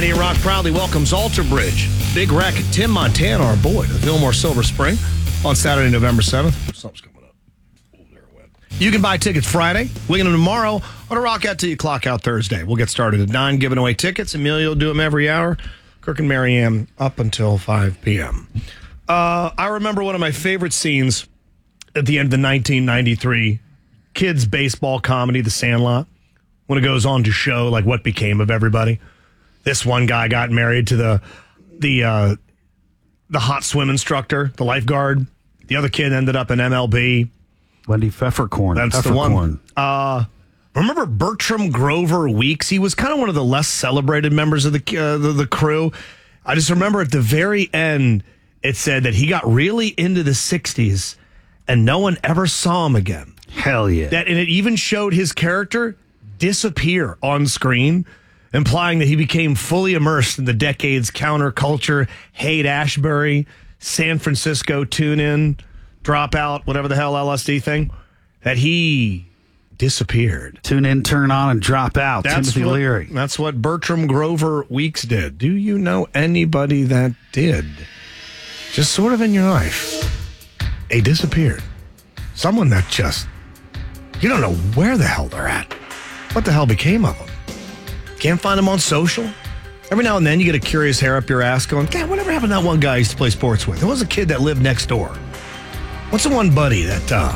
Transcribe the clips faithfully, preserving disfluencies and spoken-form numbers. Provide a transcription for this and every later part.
ninety-eight Rock proudly welcomes Alter Bridge, Big Wreck, Tim Montana, our boy, to the Fillmore Silver Spring on Saturday, November seventh. Something's coming up. Oh, there it went. You can buy tickets Friday, wing them tomorrow, or to rock out till you clock out Thursday. We'll get started at nine, giving away tickets. Emilio will do them every hour. Kirk and Marianne up until five p.m. Uh, I remember one of my favorite scenes at the end of the nineteen ninety-three kids' baseball comedy, The Sandlot, when it goes on to show like what became of everybody. This one guy got married to the the uh, the hot swim instructor, the lifeguard. The other kid ended up in M L B. Wendy Pfeffercorn. That's Pfeffercorn. the one. Uh, remember Bertram Grover Weeks? He was kind of one of the less celebrated members of the, uh, the the crew. I just remember at the very end, it said that he got really into the sixties and no one ever saw him again. Hell yeah. That, and it even showed his character disappear on screen, implying that he became fully immersed in the decade's counterculture, Haight-Ashbury, San Francisco tune-in, dropout, whatever the hell L S D thing, that he disappeared. Tune in, turn on, and drop out. That's Timothy what, Leary. That's what Bertram Grover Weeks did. Do you know anybody that did? Just sort of in your life. They disappeared. Someone that just, you don't know where the hell they're at. What the hell became of them? Can't find them on social? Every now and then you get a curious hair up your ass going, God, whatever happened to that one guy I used to play sports with? There was a kid that lived next door. What's the one buddy that, uh,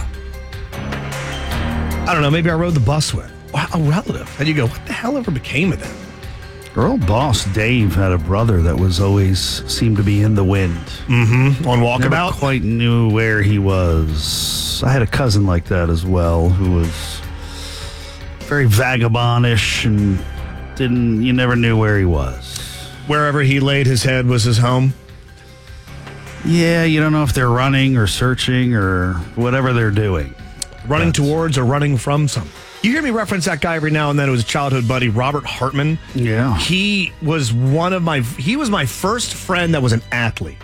I don't know, maybe I rode the bus with? A relative. And you go, what the hell ever became of them? Our old boss, Dave, had a brother that was always seemed to be in the wind. Mm-hmm. On Walkabout? Never quite knew where he was. I had a cousin like that as well, who was very vagabondish and didn't, you never knew where he was. Wherever he laid his head was his home? Yeah, you don't know if they're running or searching or whatever they're doing. Running That's... towards or running from something. You hear me reference that guy every now and then. It was a childhood buddy, Robert Hartman. Yeah. He was one of my, he was my first friend that was an athlete.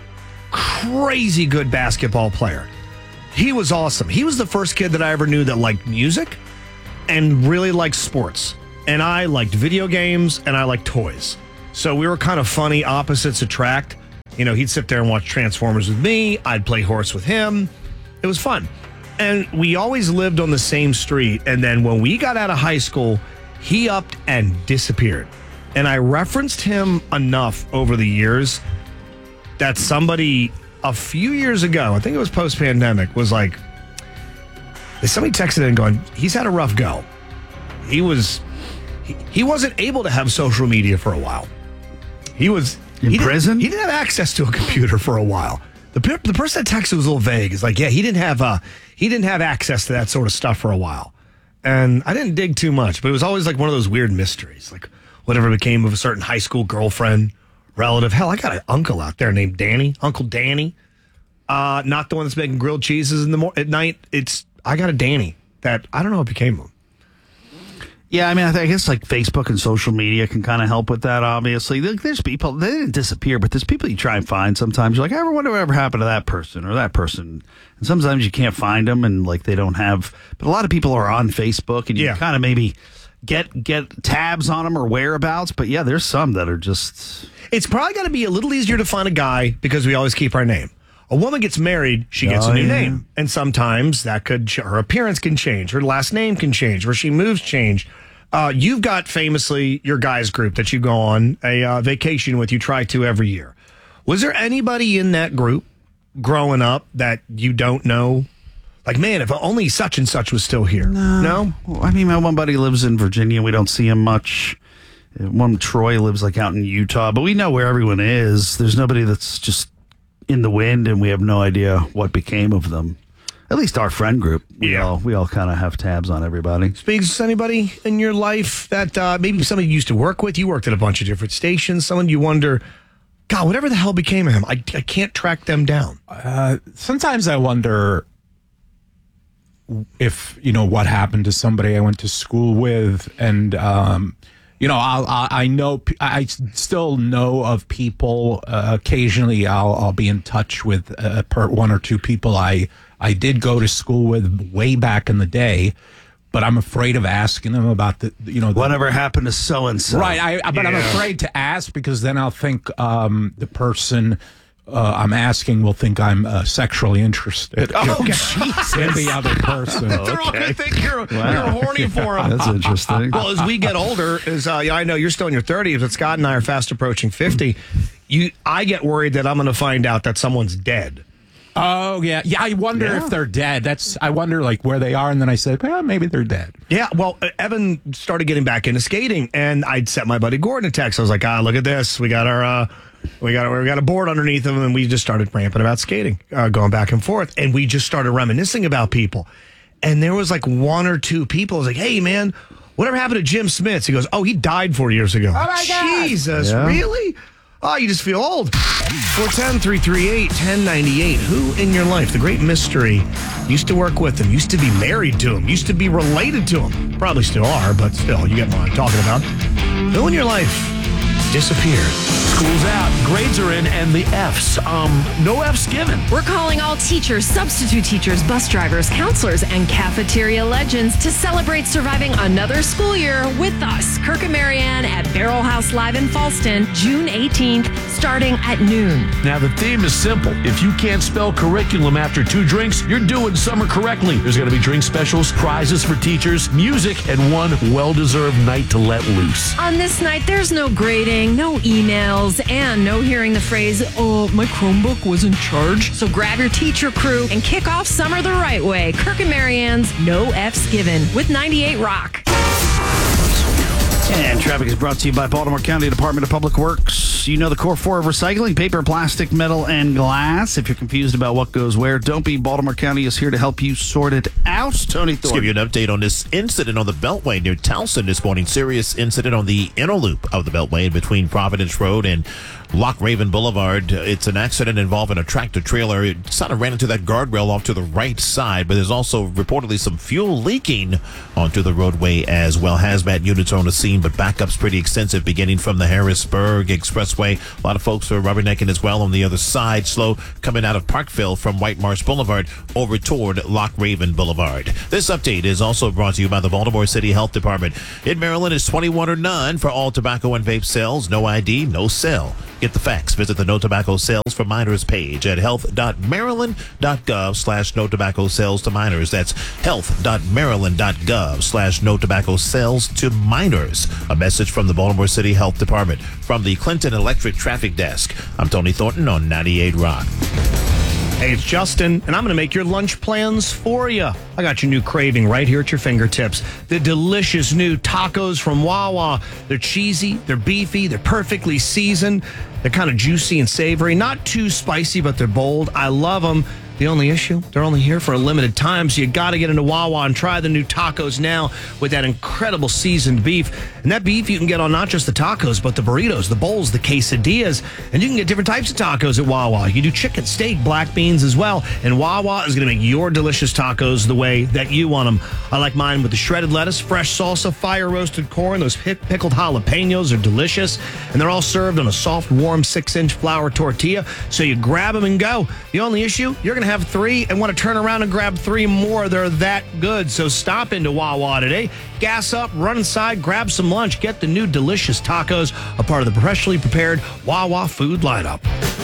Crazy good basketball player. He was awesome. He was the first kid that I ever knew that liked music and really liked sports. And I liked video games and I liked toys. So we were kind of funny opposites attract. You know, he'd sit there and watch Transformers with me. I'd play horse with him. It was fun. And we always lived on the same street. And then when we got out of high school, he upped and disappeared. And I referenced him enough over the years that somebody a few years ago, I think it was post-pandemic, was like, somebody texted in going, he's had a rough go. He was, he, he wasn't able to have social media for a while. He was in he prison. Didn't, he didn't have access to a computer for a while. The the person that texted was a little vague. It's like, yeah, he didn't have uh he didn't have access to that sort of stuff for a while, and I didn't dig too much. But it was always like one of those weird mysteries, like whatever became of a certain high school girlfriend, relative. Hell, I got an uncle out there named Danny, Uncle Danny. Uh, not the one that's making grilled cheeses in the mor- at night. It's I got a Danny that I don't know what became of him. Yeah, I mean, I, th- I guess like Facebook and social media can kind of help with that, obviously. There's people, they didn't disappear, but there's people you try and find sometimes. You're like, I ever wonder whatever happened to that person or that person. And sometimes you can't find them and like they don't have, but a lot of people are on Facebook and you yeah. kind of maybe get get tabs on them or whereabouts. But yeah, there's some that are just. It's probably got to be a little easier to find a guy because we always keep our name. A woman gets married, she gets oh, a new yeah. name. And sometimes that could, her appearance can change, her last name can change, where she moves change. Uh, you've got famously your guys group that you go on a uh, vacation with, you try to every year. Was there anybody in that group growing up that you don't know? Like, man, if only such and such was still here. No. No? Well, I mean, my one buddy lives in Virginia. We don't see him much. One Troy lives like out in Utah, but we know where everyone is. There's nobody that's just in the wind, and we have no idea what became of them. At least our friend group. We yeah. all, we all kind of have tabs on everybody. Speaks to anybody in your life that uh, maybe somebody you used to work with? You worked at a bunch of different stations. Someone you wonder, God, whatever the hell became of him? I, I can't track them down. Uh, sometimes I wonder if, you know, what happened to somebody I went to school with. And, um, you know, I'll, I, I know, I still know of people. Uh, occasionally I'll, I'll be in touch with uh, per one or two people I, I did go to school with way back in the day. but I'm afraid of asking them about the, you know, the, Whatever happened to so and so. right. I, but I'm Yeah. afraid to ask because then I'll think um, the person uh, I'm asking will think I'm uh, sexually interested Oh, Jesus. in the other person. They're all going to think you're, you're horny for them. That's interesting. Well, as we get older, as uh, I know you're still in your thirties, but Scott and I are fast approaching fifty. You, I get worried that I'm going to find out that someone's dead. Oh yeah, yeah. I wonder Yeah. if they're dead. That's I wonder like where they are, and then I said, well, maybe they're dead. Yeah, well, uh, Evan started getting back into skating, and I'd sent my buddy Gordon a text. I was like, ah, look at this. We got our, uh, we got we got a board underneath him, and we just started ramping about skating, uh, going back and forth, and we just started reminiscing about people. And there was like one or two people. I was like, hey, man, whatever happened to Jim Smits? He goes, oh, he died four years ago. Oh, my God. Jesus, Yeah. really? Oh, you just feel old. four one zero, three three eight, one zero nine eight. Who in your life, the great mystery, used to work with him, used to be married to him, used to be related to him? Probably still are, but still, you get what I'm talking about. Who in your life disappeared? School's out, grades are in, and the F's. Um, no F's given. We're calling all teachers, substitute teachers, bus drivers, counselors, and cafeteria legends to celebrate surviving another school year with us, Kirk and Marianne at Barrel House Live in Falston, June eighteenth, starting at noon. Now, the theme is simple. If you can't spell curriculum after two drinks, you're doing summer correctly. There's going to be drink specials, prizes for teachers, music, and one well-deserved night to let loose. On this night, there's no grading, no emails, and no hearing the phrase, oh, my Chromebook was in charge. So grab your teacher crew and kick off summer the right way. Kirk and Marianne's No F's Given with ninety-eight Rock. And traffic is brought to you by Baltimore County Department of Public Works. You know the core four of recycling: paper, plastic, metal, and glass. If you're confused about what goes where, don't be. Baltimore County is here to help you sort it out. Tony Let's give Thornton. you an update on this incident on the Beltway near Towson this morning. Serious incident on the inner loop of the Beltway in between Providence Road and Loch Raven Boulevard. It's an accident involving a tractor trailer. It sort of ran into that guardrail off to the right side, but there's also reportedly some fuel leaking onto the roadway as well. Hazmat units are on the scene, but backup's pretty extensive beginning from the Harrisburg Expressway. A lot of folks are rubbernecking as well on the other side. Slow coming out of Parkville from White Marsh Boulevard over toward Loch Raven Boulevard. This update is also brought to you by the Baltimore City Health Department. In Maryland, it's twenty-one or none for all tobacco and vape sales. No I D, no sell. Get the facts. Visit the No Tobacco Sales for Minors page at health.maryland.gov slash no tobacco sales to minors. That's health.maryland.gov slash no tobacco sales to minors. A message from the Baltimore City Health Department. From the Clinton Electric Traffic Desk, I'm Tony Thornton on ninety-eight Rock. Hey, it's Justin, and I'm going to make your lunch plans for you. I got your new craving right here at your fingertips. The delicious new tacos from Wawa. They're cheesy, they're beefy, they're perfectly seasoned. They're kind of juicy and savory. Not too spicy, but they're bold. I love them. The only issue, they're only here for a limited time, so you got to get into Wawa and try the new tacos now with that incredible seasoned beef. And that beef you can get on not just the tacos, but the burritos, the bowls, the quesadillas, and you can get different types of tacos at Wawa. You do chicken, steak, black beans as well, and Wawa is going to make your delicious tacos the way that you want them. I like mine with the shredded lettuce, fresh salsa, fire roasted corn. Those pic- pickled jalapenos are delicious, and they're all served on a soft, warm six-inch flour tortilla, so you grab them and go. The only issue, you're going to have three and want to turn around and grab three more. They're that good. So stop into Wawa today. Gas up, run inside, grab some lunch. Get the new delicious tacos, a part of the professionally prepared Wawa food lineup.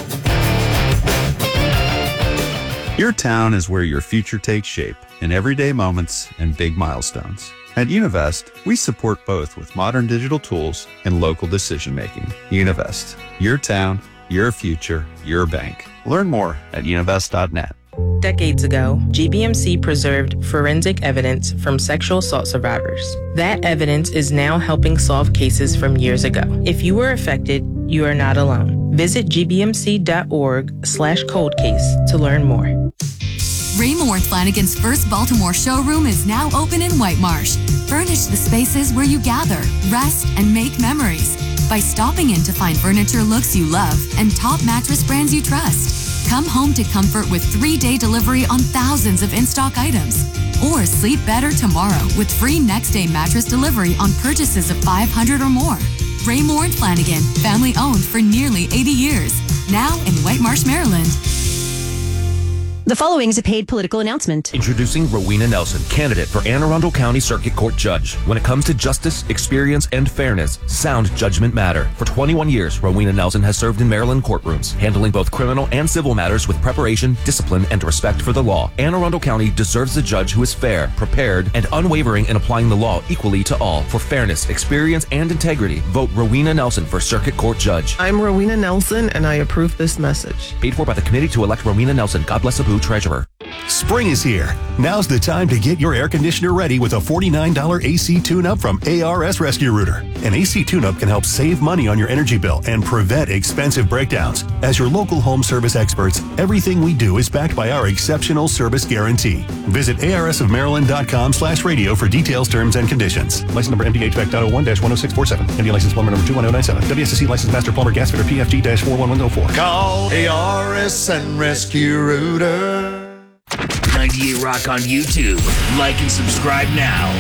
Your town is where your future takes shape in everyday moments and big milestones. At Univest, we support both with modern digital tools and local decision making. Univest, your town, your future, your bank. Learn more at univest dot net. Decades ago, G B M C preserved forensic evidence from sexual assault survivors. That evidence is now helping solve cases from years ago. If you were affected, you are not alone. Visit g b m c dot org slash cold case to learn more. Raymore Flanagan's first Baltimore showroom is now open in White Marsh. Furnish the spaces where you gather, rest, and make memories by stopping in to find furniture looks you love and top mattress brands you trust. Come home to comfort with three-day delivery on thousands of in-stock items. Or sleep better tomorrow with free next-day mattress delivery on purchases of five hundred dollars or more. Raymore and Flanagan, family-owned for nearly eighty years. Now in White Marsh, Maryland. The following is a paid political announcement. Introducing Rowena Nelson, candidate for Anne Arundel County Circuit Court Judge. When it comes to justice, experience, and fairness, sound judgment matter. For twenty-one years, Rowena Nelson has served in Maryland courtrooms, handling both criminal and civil matters with preparation, discipline, and respect for the law. Anne Arundel County deserves a judge who is fair, prepared, and unwavering in applying the law equally to all. For fairness, experience, and integrity, vote Rowena Nelson for Circuit Court Judge. I'm Rowena Nelson, and I approve this message. Paid for by the Committee to elect Rowena Nelson. God bless Abu Treasurer. Spring is here. Now's the time to get your air conditioner ready with a forty-nine dollars A C tune-up from A R S Rescue Rooter. An A C tune-up can help save money on your energy bill and prevent expensive breakdowns. As your local home service experts, everything we do is backed by our exceptional service guarantee. Visit arsofmaryland.com slash radio for details, terms, and conditions. License number M D H V A C dot oh one dash one oh six four seven. M D license plumber number two one oh nine seven. W S S C license master plumber gas fitter P F G dash four one one oh four. Call A R S and Rescue Rooter. ninety-eight Rock on YouTube. Like and subscribe now.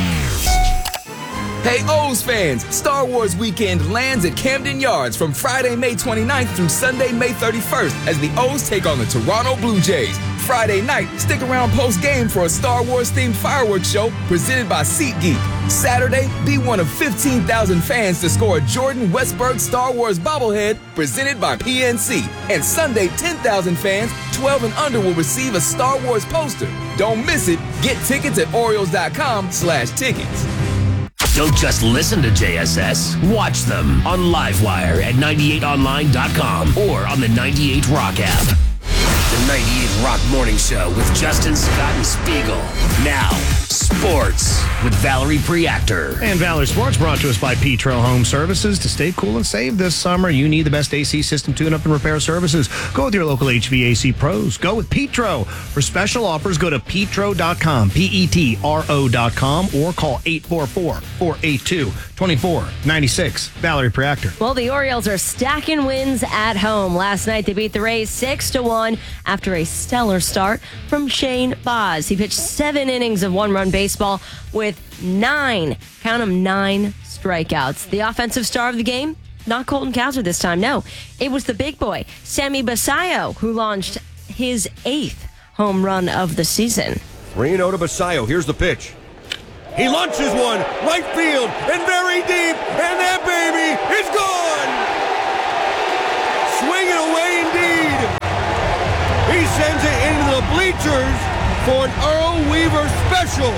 Hey O's fans, Star Wars Weekend lands at Camden Yards from Friday, May twenty-ninth through Sunday, May thirty-first as the O's take on the Toronto Blue Jays. Friday night, stick around post-game for a Star Wars-themed fireworks show presented by SeatGeek. Saturday, be one of fifteen thousand fans to score a Jordan Westberg Star Wars bobblehead presented by P N C. And Sunday, ten thousand fans, twelve and under, will receive a Star Wars poster. Don't miss it. Get tickets at Orioles.com slash tickets. Don't just listen to J S S. Watch them on Livewire at ninety-eight online dot com or on the ninety-eight Rock app. The ninety-eight Rock Morning Show with Justin, Scott, and Spiegel. Now, sports with Valerie Preactor. And Valerie Sports brought to us by Petro Home Services. To stay cool and save this summer, you need the best A C system tune-up and repair services. Go with your local H V A C pros. Go with Petro. For special offers, go to petro dot com, P E T R O dot com, or call eight four four, four eight two, two four nine six. Valerie Preactor. Well, the Orioles are stacking wins at home. Last night, they beat the Rays six to one after a stellar start from Shane Baz. He pitched seven innings of one-run baseball with nine, count them, nine strikeouts. The offensive star of the game, not Colton Cowser this time, no. It was the big boy, Sammy Basayo, who launched his eighth home run of the season. three oh to Basayo. Here's the pitch. He launches one, right field, and very deep, and that baby is gone! Swing it away indeed. He sends it into the bleachers for an Earl Weaver special.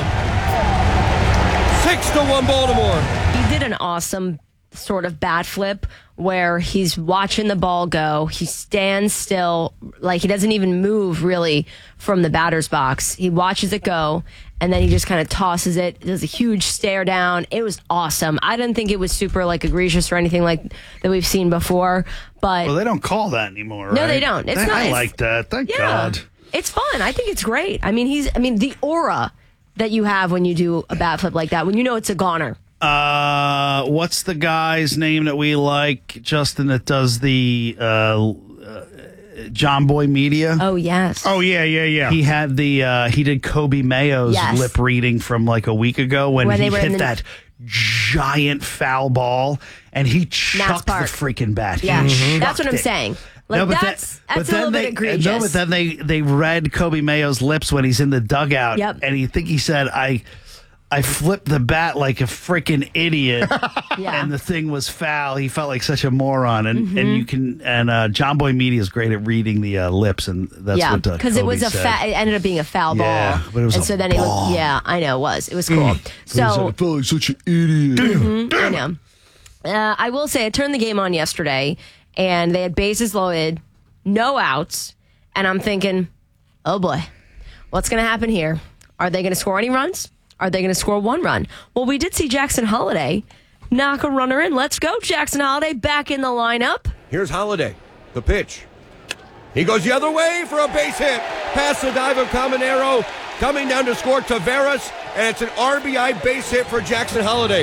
Six to one Baltimore. He did an awesome sort of bat flip where he's watching the ball go. He stands still, like he doesn't even move really from the batter's box. He watches it go, and then he just kind of tosses it. Does a huge stare down. It was awesome. I didn't think it was super like egregious or anything like that we've seen before, but well, they don't call that anymore. No, right? they don't. It's I, nice. I like that. Thank yeah, God. It's fun. I think it's great. I mean, he's. I mean, the aura that you have when you do a bat flip like that, when you know it's a goner. Uh, what's the guy's name that we like, Justin, that does the uh, uh, John Boy Media? Oh, yes. Oh, yeah, yeah, yeah. He had the, uh, he did Kobe Mayo's Yes. lip reading from like a week ago when, When they he were in hit the- that giant foul ball and he chucked the Park. freaking bat. He Yeah, chucked that's what I'm it. saying. Like, No, but that's that- that's but a little then bit they, egregious. No, but then they, they read Kobe Mayo's lips when he's in the dugout. Yep. And he think he said, I I flipped the bat like a freaking idiot. Yeah. And the thing was foul. He felt like such a moron. And Mhm. and you can and uh, John Boy Media is great at reading the uh, lips, and that's yeah, what uh, because it was Kobe a said. fa- it ended up being a foul Yeah, ball, but it was and a so then it ball. was, yeah, I know it was it was cool. Mm. So I felt like such an idiot. Mhm, I know. Uh, I will say I turned the game on yesterday, and they had bases loaded, no outs, and I'm thinking, oh boy, what's going to happen here? Are they going to score any runs? Are they going to score one run? Well, we did see Jackson Holiday knock a runner in. Let's go, Jackson Holiday, back in the lineup. Here's Holiday. The pitch. He goes the other way for a base hit. Past the dive of Caminero. Coming down to score Taveras. And it's an R B I base hit for Jackson Holiday.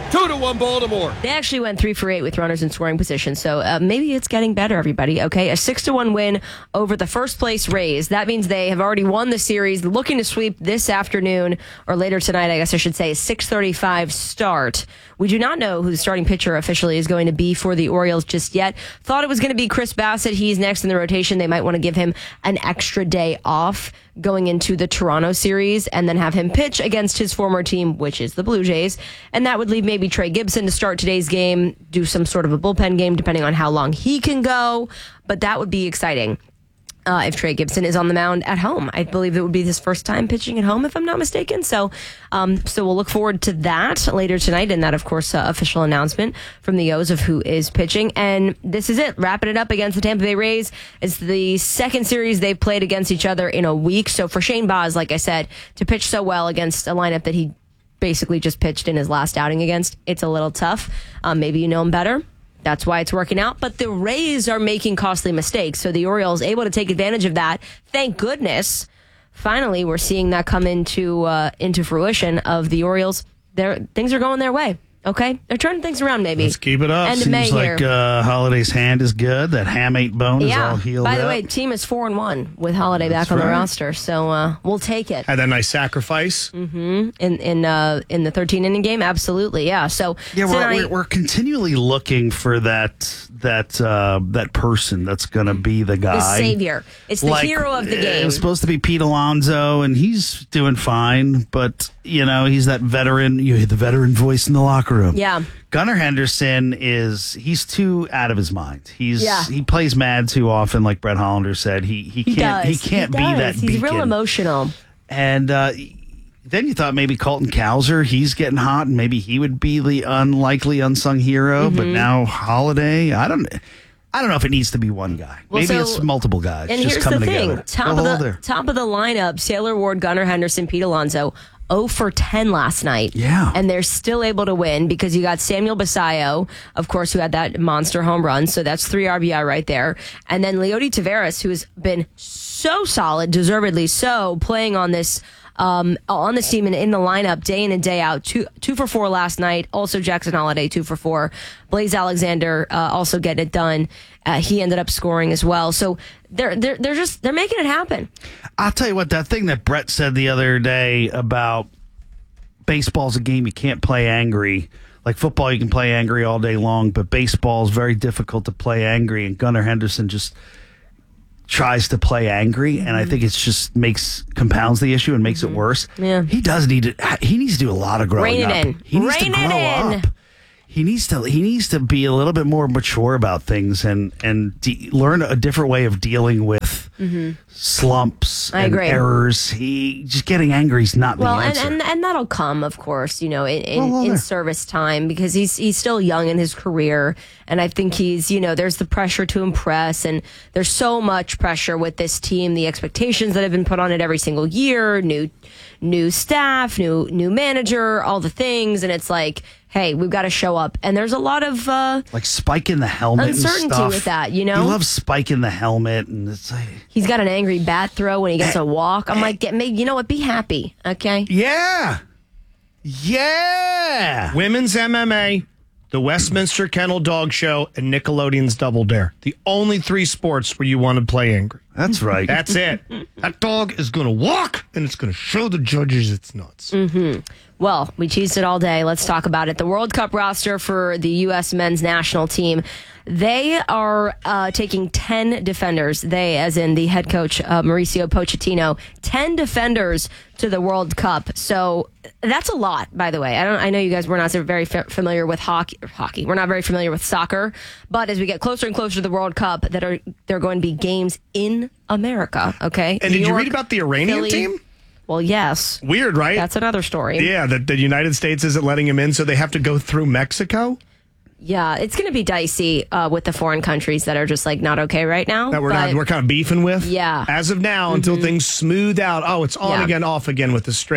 Two to one Baltimore. They actually went three for eight with runners in scoring position, so uh, maybe it's getting better, everybody. Okay, a six to one win over the first place Rays. That means they have already won the series, looking to sweep this afternoon or later tonight. I guess I should say six thirty-five start. We do not know who the starting pitcher officially is going to be for the Orioles just yet. Thought it was going to be Chris Bassett. He's next in the rotation. They might want to give him an extra day off going into the Toronto series and then have him pitch against his former team, which is the Blue Jays. And that would leave maybe Trey Gibson to start today's game, do some sort of a bullpen game, depending on how long he can go. But that would be exciting. Uh, if Trey Gibson is on the mound at home. I believe it would be his first time pitching at home, if I'm not mistaken. So um, so we'll look forward to that later tonight. And that, of course, uh, official announcement from the O's of who is pitching. And this is it. Wrapping it up against the Tampa Bay Rays. It's the second series they've played against each other in a week. So for Shane Baz, like I said, to pitch so well against a lineup that he basically just pitched in his last outing against, it's a little tough. Um, maybe you know him better. That's why it's working out. But the Rays are making costly mistakes. So the Orioles able to take advantage of that. Thank goodness. Finally, we're seeing that come into uh, into fruition of the Orioles. Their things are going their way. Okay? They're turning things around, maybe. Let's keep it up. End of Seems May like here. uh, Holiday's hand is good. That hamate bone is Yeah. all healed By the up. way, team is four and one with Holiday That's back on the right. roster. So uh, we'll take it. Had that nice sacrifice. Mm-hmm. In in uh, in the thirteen inning game, absolutely, yeah. So Yeah, we're, tonight- we're we're continually looking for that that uh, that person that's going to be the guy, the savior. It's the Like, hero of the It game. was supposed to be Pete Alonso, and he's doing fine, but you know he's that veteran. You the veteran voice in the locker room. Yeah. Gunnar Henderson is he's too out of his mind. He's Yeah. he plays mad too often, like Brett Hollander said. He he He can't does. he can't He be does. that He's beacon. real emotional. And uh, then you thought maybe Colton Cowser, he's getting hot, and maybe he would be the unlikely unsung hero. But Mhm. now Holiday, I don't, I don't know if it needs to be one guy. Well, maybe so- it's multiple guys And just here's coming the thing: together. top Go of the Holder. top of the lineup, Sailor Ward, Gunnar Henderson, Pete Alonso, zero for ten last night. Yeah, and they're still able to win because you got Samuel Basayo, of course, who had that monster home run. So that's three R B I right there, and then Leody Taveras, who has been so solid, deservedly so, playing on this. Um, on this team and in the lineup day in and day out, two two for four last night. Also Jackson Holiday, two for four. Blaze Alexander uh, also getting it done. Uh, he ended up scoring as well. So they're they're they're just they're making it happen. I'll tell you what, that thing that Brett said the other day about baseball's a game you can't play angry. Like football, you can play angry all day long, but baseball is very difficult to play angry. And Gunnar Henderson just tries to play angry, and I think it's just makes compounds the issue and makes it worse. Yeah, he does need to. He needs to do a lot of growing Rein it up. in. He needs Rein to it grow in. up. He needs to. He needs to be a little bit more mature about things and and de- learn a different way of dealing with Mhm. slumps I and agree. errors. He just getting angry is not Well, the and, answer. and and that'll come, of course, you know, in in, Well, well, in there. service time because he's he's still young in his career, and I think he's you know there's the pressure to impress, and there's so much pressure with this team, the expectations that have been put on it every single year, new new staff, new new manager, all the things, and it's like, hey, we've got to show up, and there's a lot of uh, like Spike in the helmet uncertainty and stuff. with that, you know? He loves Spike in the helmet, and it's like, he's got an angry bat throw when he gets a walk. I'm like, get me, you know what? Be happy, okay? yeah, yeah. Women's M M A, the Westminster Kennel Dog Show, and Nickelodeon's Double Dare. The only three sports where you want to play angry. That's right. That's it. That dog is going to walk, and it's going to show the judges it's nuts. Mm-hmm. Well, we teased it all day. Let's talk about it. The World Cup roster for the U S men's national team. They are uh, taking ten defenders. They, as in the head coach, uh, Mauricio Pochettino, ten defenders to the World Cup. So that's a lot, by the way. I don't. I know you guys were not so very f- familiar with hockey. Hockey. We're not very familiar with soccer. But as we get closer and closer to the World Cup, that are there are going to be games in America. Okay. And New did you York, read about the Iranian Philly. team? Well, yes. Weird, right? That's another story. Yeah, that the United States isn't letting him in, so they have to go through Mexico. Yeah, it's going to be dicey uh, with the foreign countries that are just like not okay right now. That we're but- not we're kind of beefing with. Yeah. As of now, until things smooth out. Oh, it's on Yeah. again, off again with the straight.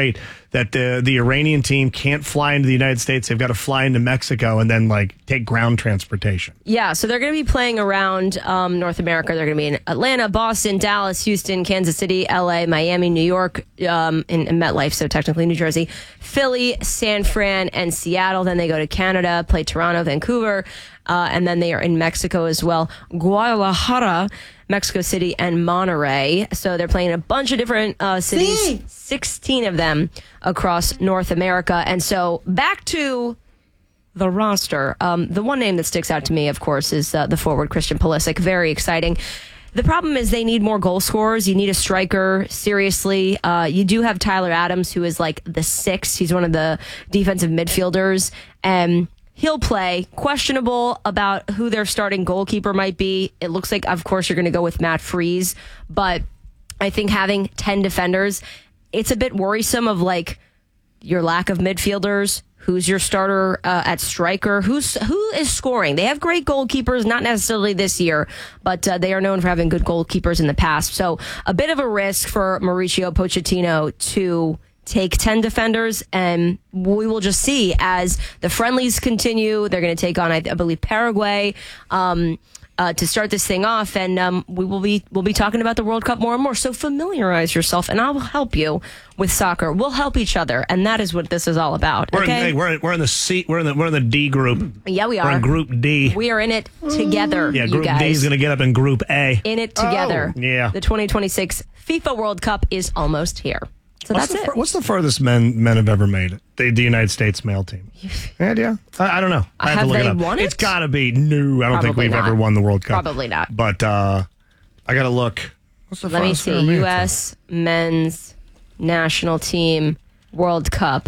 that the the Iranian team can't fly into the United States. They've got to fly into Mexico and then like take ground transportation. Yeah, so they're going to be playing around um, North America. They're going to be in Atlanta, Boston, Dallas, Houston, Kansas City, L A, Miami, New York, um, and, and MetLife, so technically New Jersey, Philly, San Fran, and Seattle. Then they go to Canada, play Toronto, Vancouver, uh, and then they are in Mexico as well. Guadalajara, Mexico City, and Monterrey. So they're playing a bunch of different uh, cities, sí. sixteen of them across North America. And so back to the roster. Um, the one name that sticks out to me, of course, is uh, the forward Christian Pulisic. Very exciting. The problem is they need more goal scorers. You need a striker, seriously. Uh, you do have Tyler Adams, who is like the sixth. He's one of the defensive midfielders. And he'll play. Questionable about who their starting goalkeeper might be. It looks like, of course, you're going to go with Matt Freese. But I think having ten defenders, it's a bit worrisome of like your lack of midfielders. Who's your starter uh, at striker? Who's who is scoring? They have great goalkeepers, not necessarily this year, but uh, they are known for having good goalkeepers in the past. So a bit of a risk for Mauricio Pochettino to take ten defenders, and we will just see as the friendlies continue. They're going to take on, I, I believe, Paraguay um, uh, to start this thing off, and um, we will be we'll be talking about the World Cup more and more. So familiarize yourself, and I'll help you with soccer. We'll help each other, and that is what this is all about. We're okay, in, hey, we're in, we're in the C. We're in the we're in the D group. Yeah, we are. We're in Group D. We are in it together. Yeah, you Group guys. D is going to get up in Group A. In it together. Oh, yeah. The twenty twenty-six FIFA World Cup is almost here. So what's that's the, it. fur- What's the furthest men men have ever made it? The, the United States male team. Any idea? I, I don't know. I have, Have to look they it up. won it? It's got to be. No, I don't think Probably we've not. ever won the World Cup. Probably not. But uh, I got to look. What's the Let me furthest see. ever made it? U S men's national team World Cup.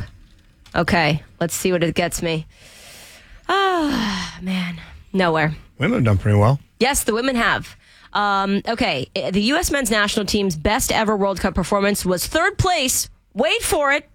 Okay, let's see what it gets me. Ah, man. Nowhere. Women have done pretty well. Yes, the women have. Um, okay, the U S men's national team's best ever World Cup performance was third place. Wait for it.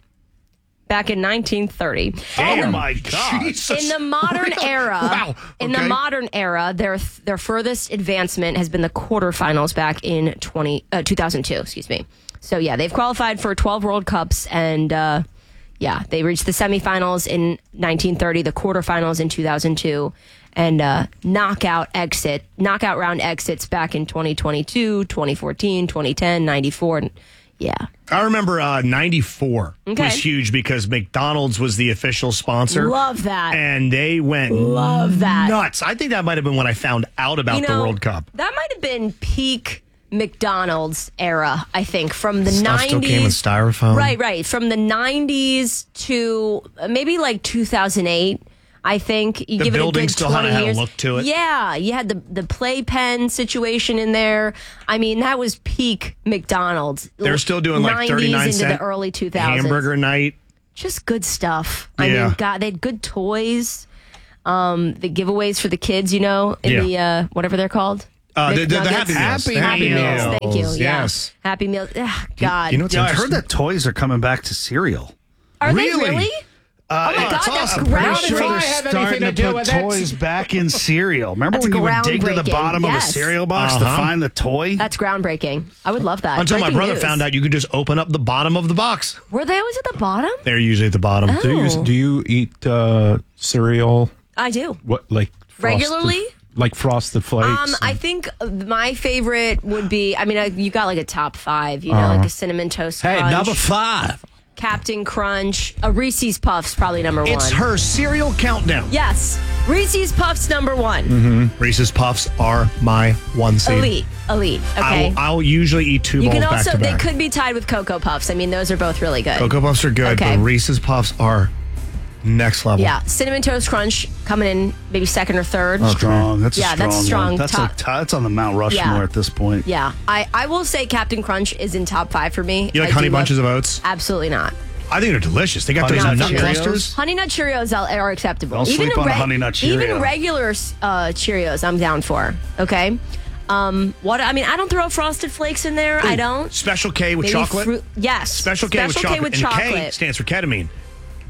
Back in nineteen thirty. Damn. In the- my God. Jesus. In the modern Really? era, Wow. in the Okay. modern era, their their furthest advancement has been the quarterfinals back in twenty, uh, two thousand two. Excuse me. So yeah, they've qualified for twelve World Cups, and uh, yeah, they reached the semifinals in nineteen thirty, the quarterfinals in two thousand two, and uh, knockout exit, knockout round exits back in twenty twenty-two, twenty fourteen, twenty ten, ninety-four. Yeah. I remember uh, ninety-four Okay. was huge because McDonald's was the official sponsor. Love that. And they went Love that. nuts. I think that might have been when I found out about You the know, World Cup. That might have been peak McDonald's era, I think, from the Stuff nineties. still came in styrofoam. Right, right. From the nineties to maybe like two thousand eight. I think you The give it a building good still had- twenty had a years. look to it. Yeah, you had the the playpen situation in there. I mean, that was peak McDonald's. They're still doing like nineties thirty-nine into cent the early two thousands. hamburger night. Just good stuff. I Yeah. mean, God, they had good toys. Um, the giveaways for the kids, you know, in Yeah. the uh, whatever they're called. Uh, the- the- the McNuggets. Happy Meals. Happy, Happy Meals. Meals. Thank you. Yeah. Yes. Happy Meals. Ugh, God. You know what's Yeah, I interesting? heard that toys are coming back to cereal. Are Really? they really? Uh, Oh my it's God, that's awesome. I'm pretty groundbreaking. sure How they're does that have starting anything to to do put with it? toys back in cereal. Remember That's when you would dig to the groundbreaking. bottom of a Yes. cereal box to Uh-huh. find the toy? That's groundbreaking. I would love that. Until my Breaking brother news. found out you could just open up the bottom of the box. Were they always at the bottom? They're usually at the bottom. Oh. Do you do you eat uh, cereal? I do. What like frosted- Regularly? Like frosted flakes? Um, I think my favorite would be. I mean, I, you got like a top five. You know, Uh-huh. like a cinnamon toast Hey, crunch, number five. Captain Crunch, a Reese's Puffs, probably number one. It's her cereal countdown. Yes, Reese's Puffs number one. Mm-hmm. Reese's Puffs are my one seed. Elite, elite. Okay. I'll, I'll usually eat two you bowls can back also. to They back. could be tied with Cocoa Puffs. I mean, those are both really good. Cocoa Puffs are good, Okay. but Reese's Puffs are next level. Yeah, cinnamon toast crunch coming in maybe second or third. Strong. That's yeah, a strong that's strong. one. That's Top- like t- that's on the Mount Rushmore Yeah. at this point. Yeah, I, I will say Captain Crunch is in top five for me. You like I do Honey love- Bunches of Oats? Absolutely not. I think they're delicious. They got Honey those Nut nut Cheerios? clusters. Honey Nut Cheerios are are acceptable. Don't sleep on a Honey Nut Cheerio. Even regular uh, Cheerios, I'm down for. Okay. Um, what I mean, I don't throw Frosted Flakes in there. I don't. Special K with Maybe chocolate. fruit- yes. Special K with Special chocolate. K with and K chocolate. stands for ketamine.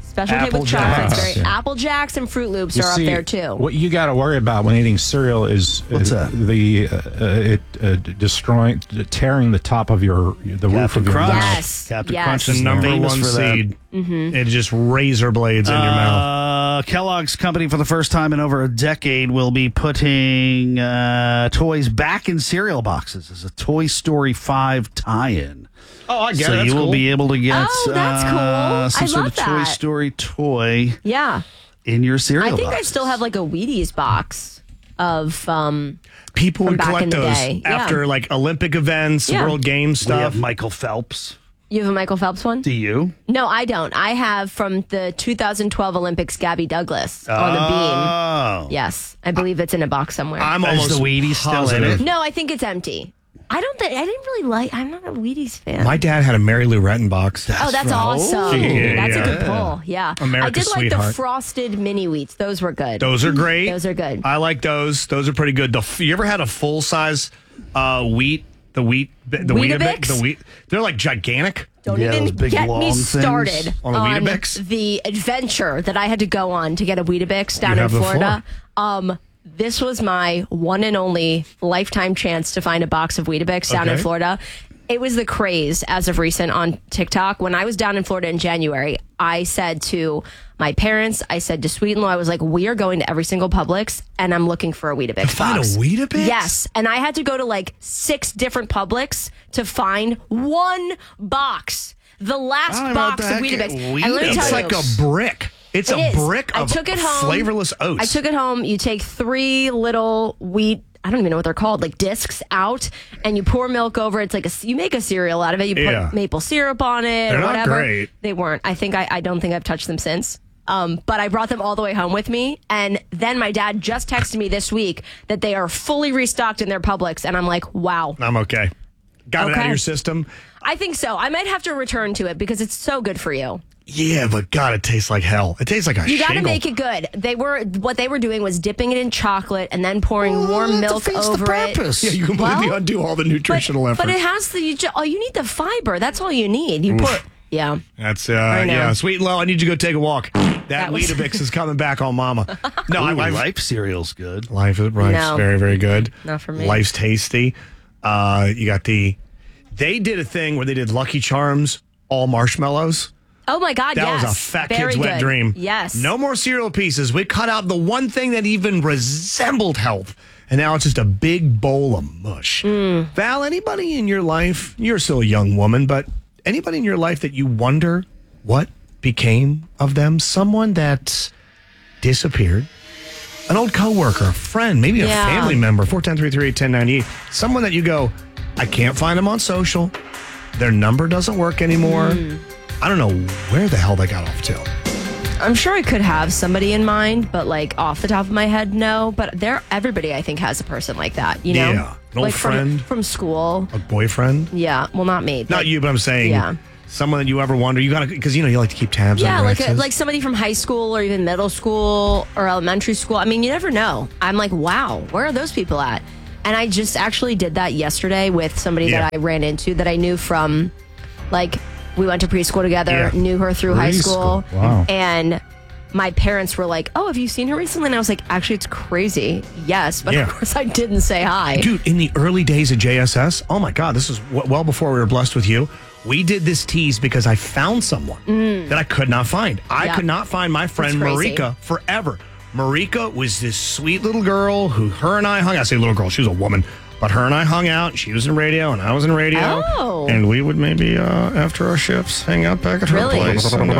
Special K Apple with chocolate. Jacks. It's very, Yeah. Apple Jacks and Fruit Loops You are see, up there too. What you got to worry about when eating cereal is What's uh, that? the uh, uh, it uh, destroying, tearing the top of your the roof of your Crunch. mouth. Yes. Captain yes. Crunch The is number famous one for that. seed. Mm-hmm. It just razor blades in your mouth. Uh, Kellogg's company, for the first time in over a decade, will be putting uh, toys back in cereal boxes as a Toy Story five tie-in. Oh, I get so it. That's you will cool. be able to get Oh, that's uh, cool. some I sort love of Toy that. Story toy Yeah. in your cereal I think box. I still have like a Wheaties box of um People from would back collect in the those day. after Yeah. like Olympic events, Yeah. World Games We have stuff. Michael Phelps. You have a Michael Phelps one? Do you? No, I don't. I have from the two thousand twelve Olympics Gabby Douglas on the Oh. beam. Yes. I believe it's in a box somewhere. I'm Is almost the Wheaties still in positive. it? no, I think it's empty. I don't think I didn't really like I'm not a Wheaties fan. My dad had a Mary Lou Retton box. Oh, that's awesome. Yeah, that's yeah. a good pull. Yeah. America's I did like the sweetheart. frosted mini wheats. Those were good. Those are great. Those are good. I like those. Those are pretty good. The, you ever had a full size uh, wheat? The wheat, the Weetabix? Weetabix, the wheat. They're like gigantic. Don't Yeah, those even big, get me long things. started On the on Weetabix? the adventure that I had to go on to get a Weetabix down You in have Florida. Um, this was my one and only lifetime chance to find a box of Weetabix down in Okay. Florida. It was the craze as of recent on TikTok. When I was down in Florida in January, I said to my parents, I said to Sweet and Low, I was like, we are going to every single Publix and I'm looking for a Weetabix To find a box. Weetabix? Yes. And I had to go to like six different Publix to find one box. The last I don't know what box the of heck Weetabix. Weetabix- And let me It's tell like you, a brick. It's it a is. brick I of took it home. flavorless oats. I took it home. You take three little wheat, I don't even know what they're called, like discs out, and you pour milk over it. It's like a, you make a cereal out of it. You put Yeah. maple syrup on it They're or not whatever. great. They weren't. I think I, I don't think I've touched them since. Um, but I brought them all the way home with me. And then my dad just texted me this week that they are fully restocked in their Publix. And I'm like, wow. I'm okay. Got it out of Okay. your system? I think so. I might have to return to it because it's so good for you. Yeah, but God, it tastes like hell. It tastes like a You got to shingle. make it good. They were what they were doing was dipping it in chocolate and then pouring warm milk over it. Yeah, you completely Well, undo all the nutritional but, effort. But it has the you ju- oh, you need the fiber. That's all you need. You Oof. put yeah. That's uh, I know. yeah, Sweet and Low. I need you to go take a walk. That, That was- Weetabix is coming back on Mama. No, I Ooh, like Life cereal's good. Life is Life's No. very very good. Not for me. Life's tasty. Uh, you got the. They did a thing where they did Lucky Charms all marshmallows. Oh my God! That yes. was a fat Very kid's wet good. dream. Yes. No more cereal pieces. We cut out the one thing that even resembled health. And now it's just a big bowl of mush. Mm. Val, anybody in your life, you're still a young woman, but anybody in your life that you wonder what became of them? Someone that disappeared? An old coworker, a friend, maybe a Yeah. family member, four one zero, three three eight, one zero nine eight. Someone that you go, I can't find them on social. Their number doesn't work anymore. Mm. I don't know where the hell they got off to. I'm sure I could have somebody in mind, but like off the top of my head, no. But there, everybody I think has a person like that. You know, Yeah. An old like from- friend. from, school. A boyfriend? Yeah, well, not me. Not but- you, but I'm saying Yeah. someone that you ever wonder. You got to, because you know, you like to keep tabs on Yeah, your like a, exes. like somebody from high school or even middle school or elementary school. I mean, you never know. I'm like, wow, where are those people at? And I just actually did that yesterday with somebody Yeah. that I ran into that I knew from, like, we went to preschool together, Yeah. knew her through high school. Preschool. Wow. And my parents were like, oh, have you seen her recently? And I was like, actually, it's crazy. Yes. But Yeah. of course, I didn't say hi. Dude, in the early days of J S S, oh my God, this is w- well before we were blessed with you. We did this tease because I found someone that I could not find. I Yeah. could not find my friend That's crazy. Marika forever. Marika was this sweet little girl who her and I hung out. I say little girl, she was a woman, but her and I hung out. She was in radio and I was in radio. Oh. And we would maybe, uh, after our shifts, hang out back at her Really? place. And,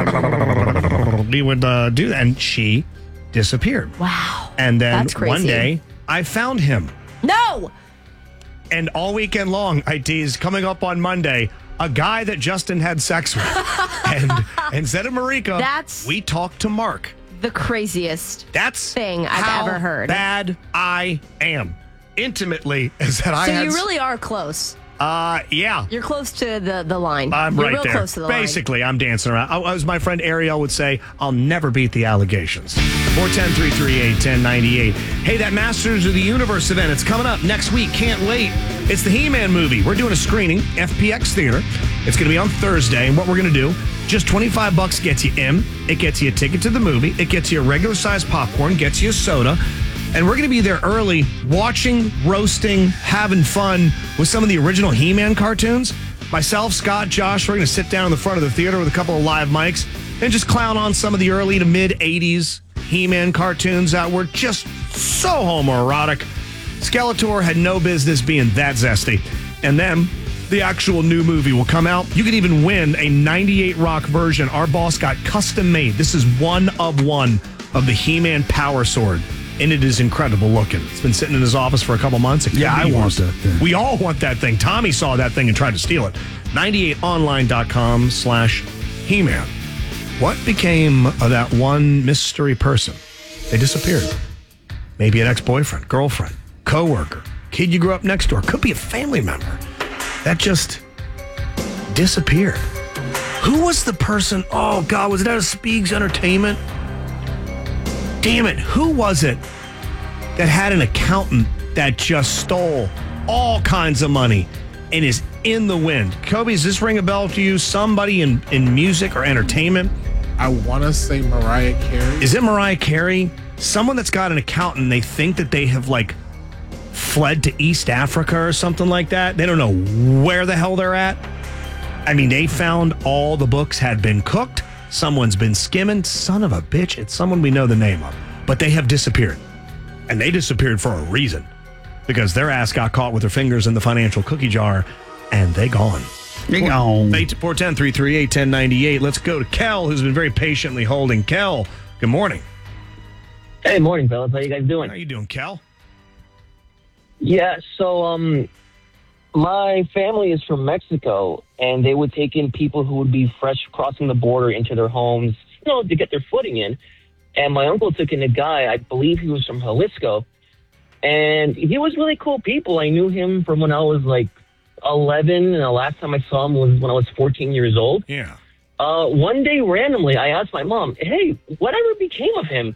uh, we would uh, do that. And she disappeared. Wow. And then That's crazy. one day, I found him. No. And all weekend long, I teased coming up on Monday, a guy that Justin had sex with. And instead of Marika, That's- we talked to Mark. The craziest That's thing I've how ever heard. bad I am. Intimately, is that I So had. you really are close. Uh, yeah. You're close to the, the line. I'm You're right real there. close to the line. Basically, I'm dancing around. I- As my friend Ariel would say, I'll never beat the allegations. four one zero, three three eight, one zero nine eight. Hey, that Masters of the Universe event, it's coming up next week. Can't wait. It's the He-Man movie. We're doing a screening, F P X Theater. It's going to be on Thursday. And what we're going to do, Just twenty-five bucks gets you in. It gets you a ticket to the movie. It gets you a regular size popcorn, gets you a soda. And we're going to be there early watching, roasting, having fun with some of the original He-Man cartoons. Myself, Scott, Josh, we're going to sit down in the front of the theater with a couple of live mics and just clown on some of the early to mid-eighties He-Man cartoons that were just so homoerotic. Skeletor had no business being that zesty. And then the actual new movie will come out. You could even win a ninety-eight Rock version. Our boss got custom made. This is one of one of the He-Man Power Sword. And it is incredible looking. It's been sitting in his office for a couple months. It Yeah, could I be want yours. that thing. We all want that thing. Tommy saw that thing and tried to steal it. ninety-eight online dot com slash He-Man. What became of that one mystery person? They disappeared. Maybe an ex-boyfriend, girlfriend, coworker, kid you grew up next door. Could be a family member. That just disappeared. Who was the person? Oh, God, was it out of Speegs Entertainment? Damn it. Who was it that had an accountant that just stole all kinds of money and is in the wind? Kobe, does this ring a bell to you? Somebody in, in music or entertainment? I want to say Mariah Carey. Is it Mariah Carey? Someone that's got an accountant, they think that they have, like, fled to East Africa or something like that. They don't know where the hell they're at. I mean, they found all the books had been cooked. Someone's been skimming. Son of a bitch. It's someone we know the name of. But they have disappeared. And they disappeared for a reason. Because their ass got caught with their fingers in the financial cookie jar. And they gone. They gone. four one zero, three three eight, one zero nine eight. Let's go to Kel, who's been very patiently holding. Kel, good morning. Hey, morning, fellas. How you guys doing? How you doing, Kel? Yeah, so um, my family is from Mexico, and they would take in people who would be fresh crossing the border into their homes, you know, to get their footing in. And my uncle took in a guy, I believe he was from Jalisco, and he was really cool people. I knew him from when I was like eleven, and the last time I saw him was when I was fourteen years old. Yeah. Uh, one day, randomly, I asked my mom, hey, whatever became of him?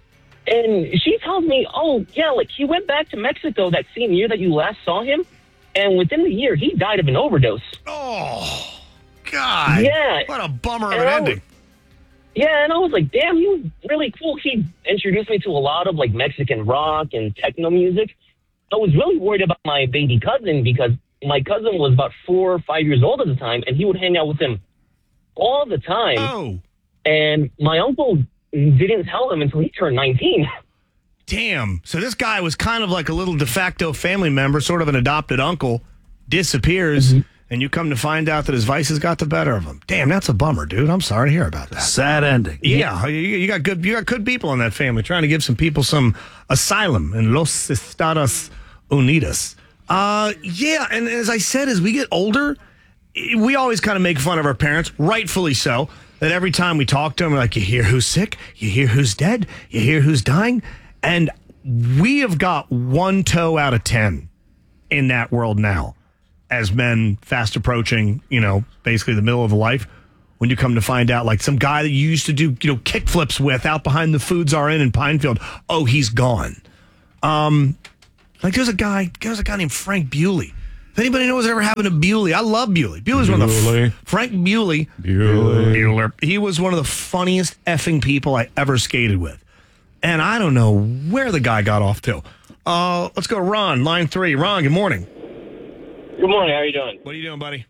And she tells me, oh, yeah, like he went back to Mexico that same year that you last saw him. And within the year, he died of an overdose. Oh, God. Yeah. What a bummer of And an I ending. was- yeah, and I was like, damn, he was really cool. He introduced me to a lot of like Mexican rock and techno music. I was really worried about my baby cousin because my cousin was about four or five years old at the time, and he would hang out with him all the time. Oh. And my uncle didn't tell him until he turned nineteen. Damn. So this guy was kind of like a little de facto family member, sort of an adopted uncle, disappears, Mm-hmm. and you come to find out that his vices got the better of him. Damn, that's a bummer, dude. I'm sorry to hear about that. Sad ending. Yeah, you, you got good. You got good people in that family trying to give some people some asylum in Los Estados Unidos. Uh, yeah, and as I said, as we get older, we always kind of make fun of our parents, rightfully so. That every time we talk to them, we're like, you hear who's sick, you hear who's dead, you hear who's dying, and we have got one toe out of ten in that world now. As men fast approaching, you know, basically the middle of life, when you come to find out, like some guy that you used to do, you know, kick flips with out behind the Food Czar Inn in Pinefield, oh, he's gone. Um, like there's a guy, there's a guy named Frank Bewley. If anybody knows what ever happened to Bewley, I love Bewley. Bewley's one of the Bewley. f- Frank Bewley. Bewley. Bueller. He was one of the funniest effing people I ever skated with, and I don't know where the guy got off to. Uh, let's go to Ron, line three. Ron, good morning. Good morning. How are you doing? What are you doing, buddy?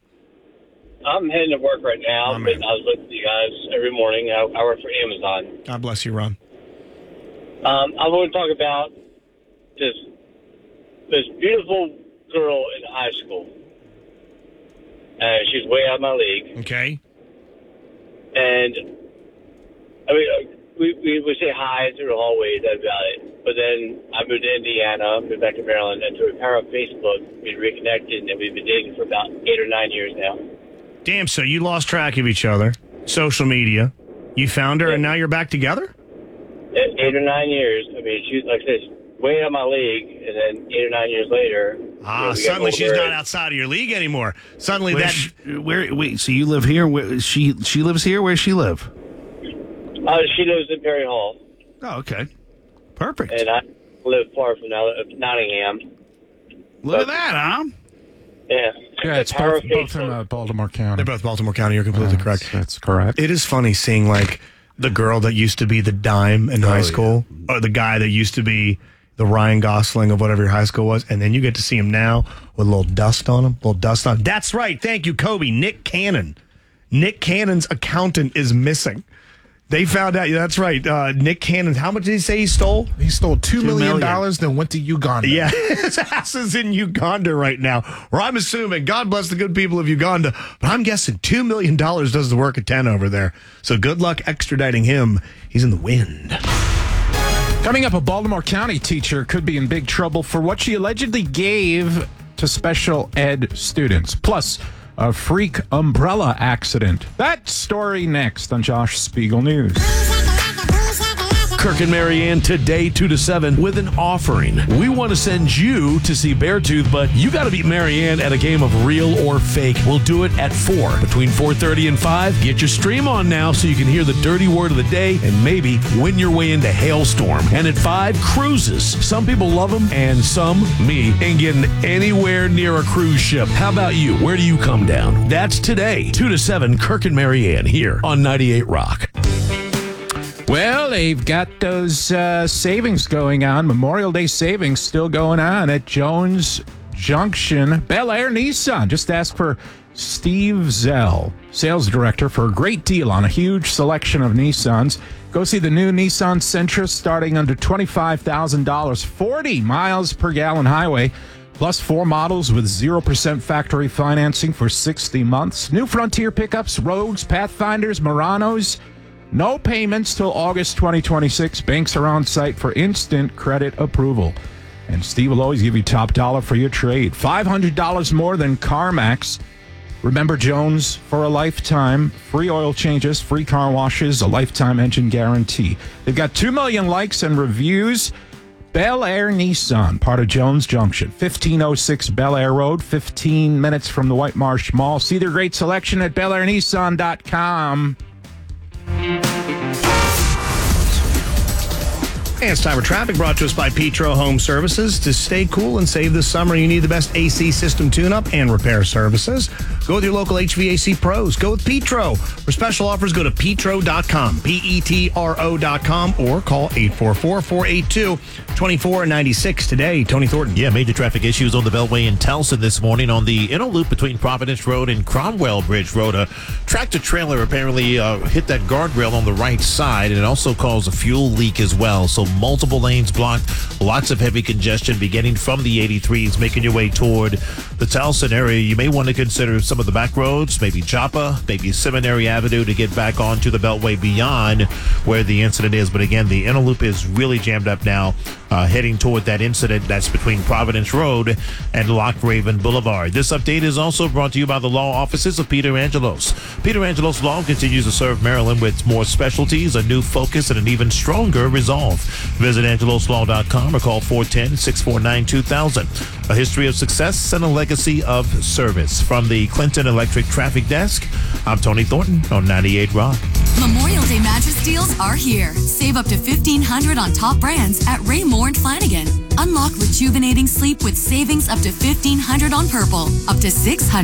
I'm heading to work right now, Oh, but man. I was listening to you guys every morning. I, I work for Amazon. God bless you, Ron. Um, I want to talk about this this beautiful girl in high school. Uh, she's way out of my league. Okay. And, I mean, uh, we, we would say hi through the hallway, that's about it. But then I moved to Indiana, moved back to Maryland, and through the power of Facebook, we reconnected, and we've been dating for about eight or nine years now. Damn, so you lost track of each other, social media. You found her, and now you're back together? Eight eight or nine years. I mean, she's, like I said, she's way out of my league, and then eight or nine years later... Ah, you know, we got suddenly she's older not and- outside of your league anymore. Suddenly Where that... sh- where? Wait. So you live here? Where, she she lives here. Where does she live? Uh, she lives in Perry Hall. Oh, okay. Perfect. And I live far from Nott- Nottingham. Look at that, huh? Yeah. Yeah, it's Power both, of both in Facebook. uh, Baltimore County. They're both Baltimore County. You're completely Uh, correct. That's, that's correct. It is funny seeing like the girl that used to be the dime in high school, or the guy that used to be the Ryan Gosling of whatever your high school was, and then you get to see him now with a little dust on him, a little dust on. That's right. Thank you, Kobe. Nick Cannon. Nick Cannon's accountant is missing. They found out. Yeah, that's right. Uh, Nick Cannon. How much did he say he stole? He stole two, Two million million. dollars, then went to Uganda. Yeah, his ass is in Uganda right now. Where I'm assuming, God bless the good people of Uganda, but I'm guessing two million dollars does the work of ten over there. So good luck extraditing him. He's in the wind. Coming up, a Baltimore County teacher could be in big trouble for what she allegedly gave to special ed students. Plus, a freak umbrella accident. That story next on Josh Spiegel News. Kirk and Marianne today, two to seven, with an offering. We want to send you to see Beartooth, but you got to beat Marianne at a game of real or fake. We'll do it at four. Between four thirty and five, get your stream on now so you can hear the dirty word of the day and maybe win your way into Hailstorm. And at five, cruises. Some people love them, and some, me, ain't getting anywhere near a cruise ship. How about you? Where do you come down? That's today, two to seven, Kirk and Marianne here on ninety-eight Rock. Well, they've got those uh, savings going on. Memorial Day savings still going on at Jones Junction. Bel Air Nissan. Just ask for Steve Zell, sales director, for a great deal on a huge selection of Nissans. Go see the new Nissan Sentra starting under twenty-five thousand dollars, forty miles per gallon highway, plus four models with zero percent factory financing for sixty months. New Frontier pickups, Rogues, Pathfinders, Muranos. No payments till August twenty twenty-six. Banks are on site for instant credit approval. And Steve will always give you top dollar for your trade. five hundred dollars more than CarMax. Remember Jones for a lifetime. Free oil changes, free car washes, a lifetime engine guarantee. They've got two million likes and reviews. Bel Air Nissan, part of Jones Junction. fifteen oh six Bel Air Road, fifteen minutes from the White Marsh Mall. See their great selection at bel air nissan dot com. And it's time for traffic, brought to us by Petro Home Services. To stay cool and save this summer, you need the best A C system tune-up and repair services. Go with your local H V A C pros. Go with Petro. For special offers, go to petro dot com, P E T R O dot com, or call eight four four, four eight two, two four nine six today. Tony Thornton. Yeah, major traffic issues on the Beltway in Towson this morning on the inner loop between Providence Road and Cromwell Bridge Road. A tractor trailer apparently uh, hit that guardrail on the right side, and it also caused a fuel leak as well. So multiple lanes blocked, lots of heavy congestion beginning from the eighty-threes, making your way toward the Towson area. You may want to consider some of the back roads, maybe Joppa, maybe Seminary Avenue, to get back onto the Beltway beyond where the incident is. But again, the inner loop is really jammed up now, uh, heading toward that incident that's between Providence Road and Lock Raven Boulevard. This update is also brought to you by the law offices of Peter Angelos. Peter Angelos Law continues to serve Maryland with more specialties, a new focus, and an even stronger resolve. Visit angelos law dot com or call four one zero, six four nine, two thousand. A history of success and a legacy of service. From the Clinton Electric Traffic Desk, I'm Tony Thornton on ninety-eight Rock. Memorial Day mattress deals are here. Save up to fifteen hundred dollars on top brands at Raymore and Flanigan. Unlock rejuvenating sleep with savings up to fifteen hundred dollars on Purple, up to six hundred dollars